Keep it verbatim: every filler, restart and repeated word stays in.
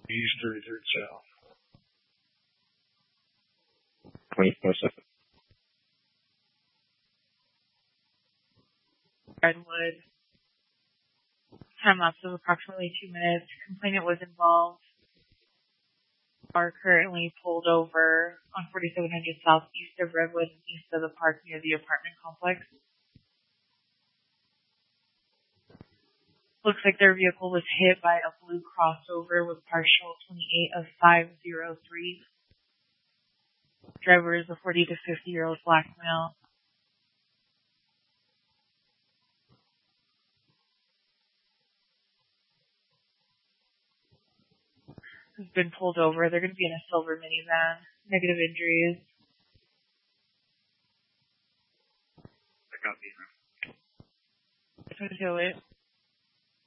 East, thirty-third South. twenty-four seven. Redwood. Time lapse of approximately two minutes. Complainant was involved. Are currently pulled over on forty-seven hundred South east of Redwood and east of the park near the apartment complex. Looks like their vehicle was hit by a blue crossover with partial twenty-eight of five oh three. Driver is a forty to fifty year old black male. Who's been pulled over. They're going to be in a silver minivan. Negative injuries. I got the So do it.